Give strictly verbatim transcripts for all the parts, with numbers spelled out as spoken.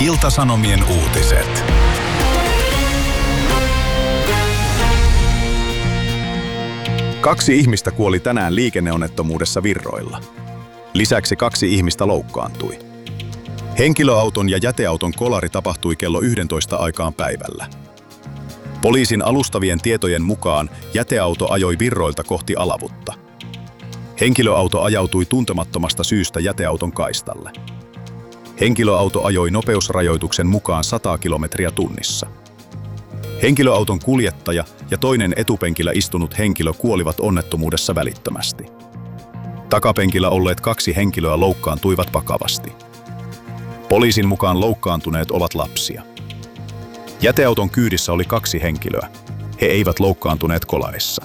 Ilta-Sanomien uutiset. Kaksi ihmistä kuoli tänään liikenneonnettomuudessa Virroilla. Lisäksi kaksi ihmistä loukkaantui. Henkilöauton ja jäteauton kolari tapahtui kello yksitoista aikaan päivällä. Poliisin alustavien tietojen mukaan jäteauto ajoi Virroilta kohti Alavutta. Henkilöauto ajautui tuntemattomasta syystä jäteauton kaistalle. Henkilöauto ajoi nopeusrajoituksen mukaan sata kilometriä tunnissa. Henkilöauton kuljettaja ja toinen etupenkillä istunut henkilö kuolivat onnettomuudessa välittömästi. Takapenkillä olleet kaksi henkilöä loukkaantuivat vakavasti. Poliisin mukaan loukkaantuneet ovat lapsia. Jäteauton kyydissä oli kaksi henkilöä. He eivät loukkaantuneet kolarissa.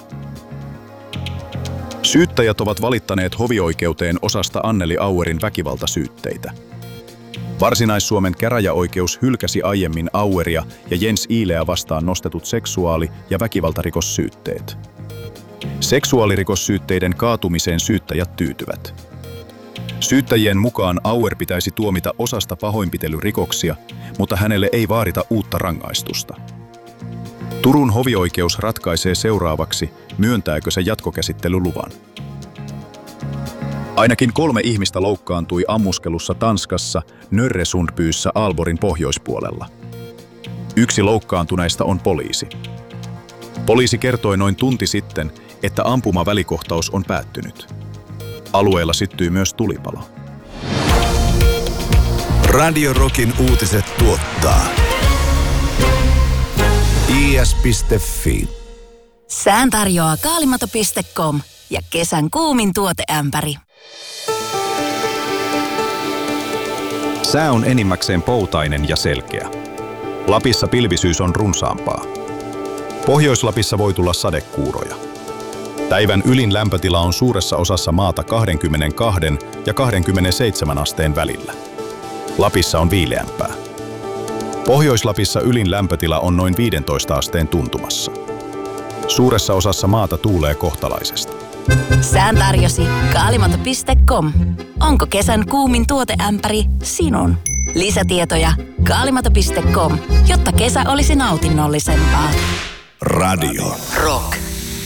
Syyttäjät ovat valittaneet hovioikeuteen osasta Anneli Auerin väkivaltasyytteitä. Varsinais-Suomen käräjäoikeus hylkäsi aiemmin Aueria ja Jens Iileä vastaan nostetut seksuaali- ja väkivaltarikossyytteet. Seksuaalirikossyytteiden kaatumiseen syyttäjät tyytyvät. Syyttäjien mukaan Auer pitäisi tuomita osasta pahoinpitelyrikoksia, mutta hänelle ei vaadita uutta rangaistusta. Turun hovioikeus ratkaisee seuraavaksi, myöntääkö se jatkokäsittelyluvan. Ainakin kolme ihmistä loukkaantui ammuskelussa Tanskassa Nörresundbyyssä Aalborgin pohjoispuolella. Yksi loukkaantuneista on poliisi. Poliisi kertoi noin tunti sitten, että ampumavälikohtaus on päättynyt. Alueella syttyi myös tulipalo. Radio Rockin uutiset tuottaa i s piste f i. Sään tarjoaa kaalimato piste com ja kesän kuumin tuoteämpäri. Sää on enimmäkseen poutainen ja selkeä. Lapissa pilvisyys on runsaampaa. Pohjois-Lapissa voi tulla sadekuuroja. Päivän ylin lämpötila on suuressa osassa maata kaksikymmentäkaksi ja kaksikymmentäseitsemän asteen välillä. Lapissa on viileämpää. Pohjois-Lapissa ylin lämpötila on noin viisitoista asteen tuntumassa. Suuressa osassa maata tuulee kohtalaisesti. Sään tarjosi kaalimato piste com. Onko kesän kuumin tuoteämpäri sinun? Lisätietoja kaalimato piste com, jotta kesä olisi nautinnollisempaa. Radio Rock.